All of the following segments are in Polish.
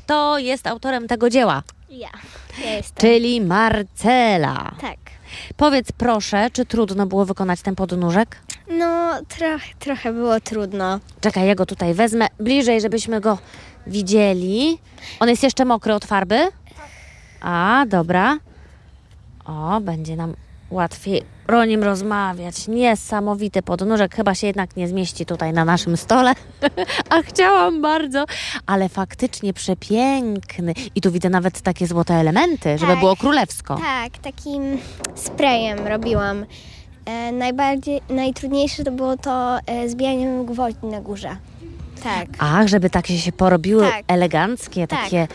kto jest autorem tego dzieła? Ja jestem. Czyli Marcela. Tak. Powiedz proszę, czy trudno było wykonać ten podnóżek? No, trochę było trudno. Czekaj, ja go tutaj wezmę bliżej, żebyśmy go widzieli. On jest jeszcze mokry od farby? A, dobra. O, będzie nam łatwiej o nim rozmawiać. Niesamowity podnóżek. Chyba się jednak nie zmieści tutaj na naszym stole. A chciałam bardzo. Ale faktycznie przepiękny. I tu widzę nawet takie złote elementy, żeby Tak. było królewsko. Tak, takim sprayem robiłam. Najtrudniejsze to było to zbijanie gwoździ na górze. Tak. Ach, żeby takie się porobiły Tak. eleganckie, Tak. takie...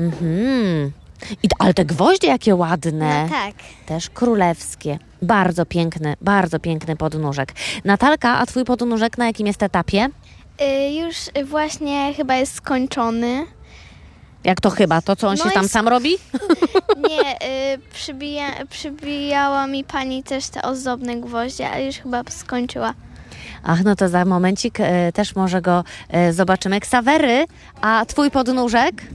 Ale te gwoździe jakie ładne. No tak. Też królewskie. Bardzo piękny podnóżek. Natalka, a twój podnóżek na jakim jest etapie? Już właśnie chyba jest skończony. Jak to chyba? To, co on No się tam jest- sam robi? Nie, przybijała mi pani też te ozdobne gwoździe, ale już chyba skończyła. Ach, no to za momencik też może go zobaczymy. Ksawery, a twój podnóżek?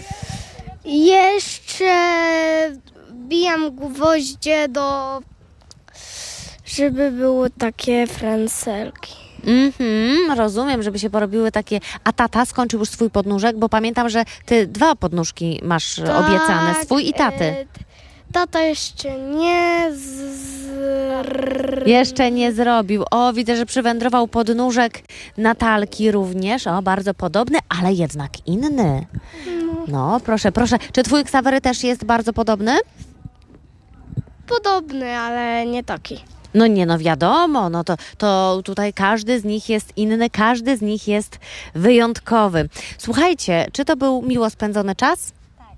Jeszcze bijam gwoździe żeby były takie francelki. Rozumiem, żeby się porobiły takie... A tata skończył już swój podnóżek? Bo pamiętam, że ty 2 podnóżki masz obiecane, swój i taty. Tata jeszcze nie Jeszcze nie zrobił. O, widzę, że przywędrował podnóżek Natalki również. O, bardzo podobny, ale jednak inny. No, proszę. Czy twój Ksawery też jest bardzo podobny? podobny, ale nie taki. No nie, no wiadomo, no to tutaj każdy z nich jest inny, każdy z nich jest wyjątkowy. Słuchajcie, czy to był miło spędzony czas?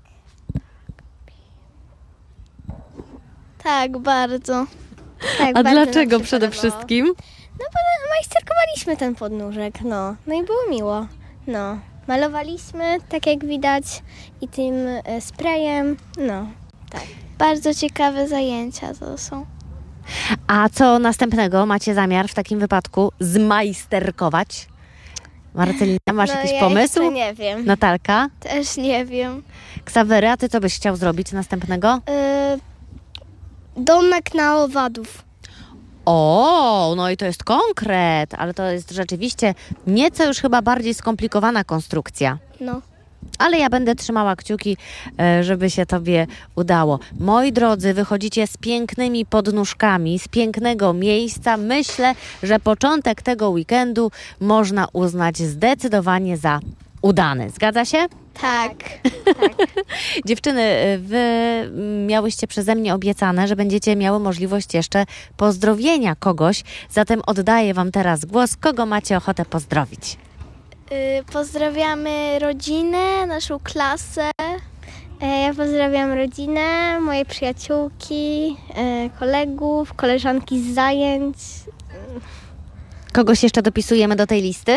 Tak, bardzo. Tak, A bardzo nam dlaczego się przede podobało. wszystkim? No bo majsterkowaliśmy ten podnóżek, no i było miło. No, malowaliśmy, tak jak widać, i tym sprayem, no, tak. Bardzo ciekawe zajęcia to są. A co następnego macie zamiar w takim wypadku zmajsterkować? Marcelina, masz jakiś pomysł? Jeszcze nie wiem. Natalka? Też nie wiem. Ksawery, a ty co byś chciał zrobić następnego? Domek na owadów. O, no i to jest konkret, ale to jest rzeczywiście nieco już chyba bardziej skomplikowana konstrukcja. No. Ale ja będę trzymała kciuki, żeby się tobie udało. Moi drodzy, wychodzicie z pięknymi podnóżkami, z pięknego miejsca. Myślę, że początek tego weekendu można uznać zdecydowanie za udany. Zgadza się? Tak. Dziewczyny, wy miałyście przeze mnie obiecane, że będziecie miały możliwość jeszcze pozdrowienia kogoś. Zatem oddaję wam teraz głos. Kogo macie ochotę pozdrowić? Pozdrawiamy rodzinę, naszą klasę. Ja pozdrawiam rodzinę, moje przyjaciółki, kolegów, koleżanki z zajęć. Kogoś jeszcze dopisujemy do tej listy?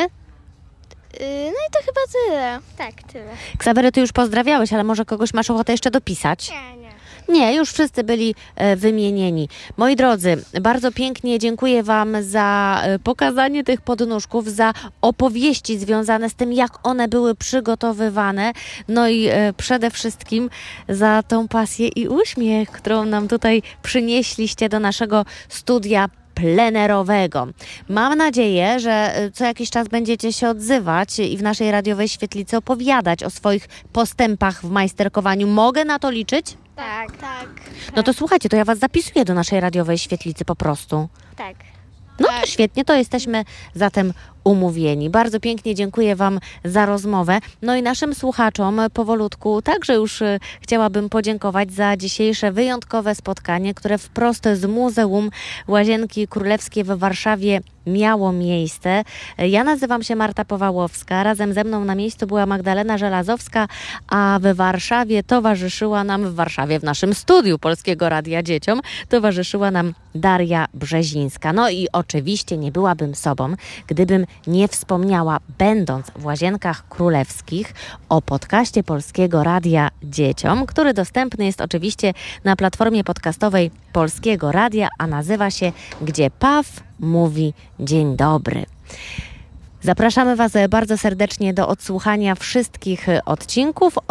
No i to chyba tyle. Tak, tyle. Ksawery, ty już pozdrawiałeś, ale może kogoś masz ochotę jeszcze dopisać? Nie. Nie, już wszyscy byli wymienieni. Moi drodzy, bardzo pięknie dziękuję wam za pokazanie tych podnóżków, za opowieści związane z tym, jak one były przygotowywane, no i przede wszystkim za tą pasję i uśmiech, którą nam tutaj przynieśliście do naszego studia plenerowego. Mam nadzieję, że co jakiś czas będziecie się odzywać i w naszej radiowej świetlicy opowiadać o swoich postępach w majsterkowaniu. Mogę na to liczyć? Tak, No to słuchajcie, to ja was zapisuję do naszej radiowej świetlicy po prostu. tak. No to świetnie, to jesteśmy zatem umówieni. Bardzo pięknie dziękuję wam za rozmowę. No i naszym słuchaczom powolutku także już chciałabym podziękować za dzisiejsze wyjątkowe spotkanie, które wprost z Muzeum Łazienki Królewskie w Warszawie miało miejsce. Ja nazywam się Marta Powałowska. Razem ze mną na miejscu była Magdalena Żelazowska, a w Warszawie towarzyszyła nam, w naszym studiu Polskiego Radia Dzieciom, towarzyszyła nam Daria Brzezińska. No i oczywiście nie byłabym sobą, gdybym nie wspomniała, będąc w Łazienkach Królewskich, o podcaście Polskiego Radia Dzieciom, który dostępny jest oczywiście na platformie podcastowej Polskiego Radia, a nazywa się Gdzie Paw mówi dzień dobry. Zapraszamy was bardzo serdecznie do odsłuchania wszystkich odcinków